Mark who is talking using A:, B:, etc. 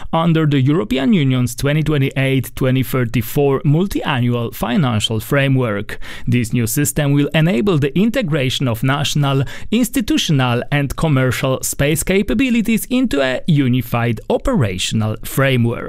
A: under the European Union's 2028-2034 multi-annual financial framework. This new system will enable the integration of national, institutional and commercial space capabilities into a unified operational framework.